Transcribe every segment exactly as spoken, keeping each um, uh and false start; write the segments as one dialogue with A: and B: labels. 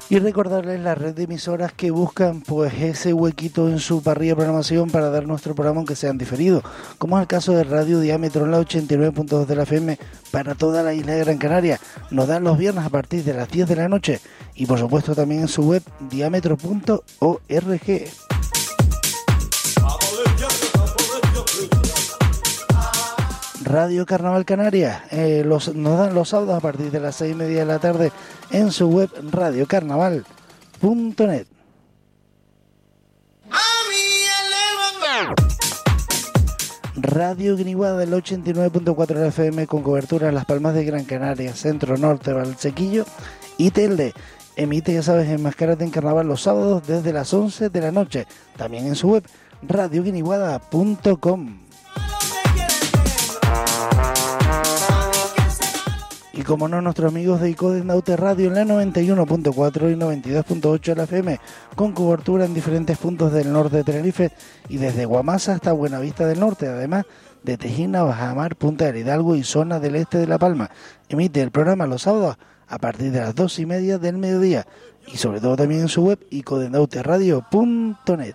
A: Y recordarles la red de emisoras que buscan pues ese huequito en su parrilla de programación para dar nuestro programa aunque sean diferidos, como es el caso de Radio Diámetro en la ochenta y nueve punto dos de la F M para toda la isla de Gran Canaria. Nos dan los viernes a partir de las diez de la noche y por supuesto también en su web diámetro punto org. Radio Carnaval Canarias, eh, los, nos dan los sábados a partir de las seis y media de la tarde en su web radio carnaval punto net. Radio Guiniguada del ochenta y nueve punto cuatro de la F M con cobertura en Las Palmas de Gran Canaria, Centro Norte, Valsequillo y Telde. Emite, ya sabes, Enmascárate en Carnaval los sábados desde las once de la noche. También en su web radio guiniguada punto com. Y como no, nuestros amigos de Icoden Naute Radio en la noventa y uno punto cuatro y noventa y dos punto ocho de la F M, con cobertura en diferentes puntos del norte de Tenerife y desde Guamasa hasta Buenavista del Norte, además de Tejina, Bajamar, Punta del Hidalgo y zona del este de La Palma. Emite el programa los sábados a partir de las dos y media del mediodía y sobre todo también en su web icoden naute radio punto net.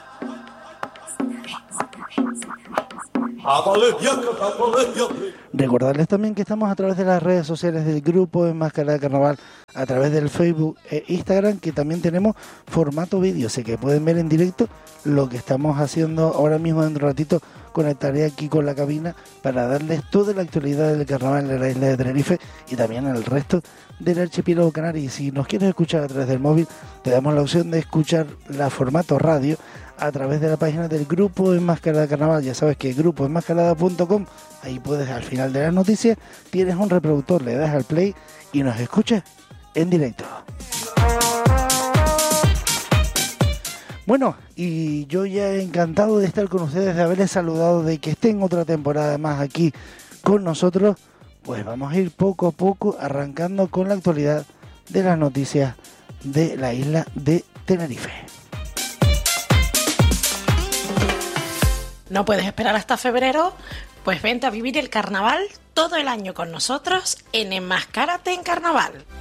A: Recordarles también que estamos a través de las redes sociales del grupo Enmascarada de Carnaval, a través del Facebook e Instagram, que también tenemos formato vídeo, así que pueden ver en directo lo que estamos haciendo ahora mismo. En un ratito conectaré aquí con la cabina para darles toda la actualidad del carnaval de la isla de Tenerife y también al resto del archipiélago canario. Y si nos quieres escuchar a través del móvil, te damos la opción de escuchar la formato radio a través de la página del Grupo Enmascarada de Carnaval. Ya sabes que grupo enmascarada punto com, ahí puedes, al final de las noticias, tienes un reproductor, le das al play y nos escuchas en directo. Bueno, y yo ya encantado de estar con ustedes, de haberles saludado, de que estén otra temporada más aquí con nosotros. Pues vamos a ir poco a poco arrancando con la actualidad de las noticias de la isla de Tenerife.
B: ¿No puedes esperar hasta febrero? Pues vente a vivir el carnaval todo el año con nosotros en Enmascárate en Carnaval.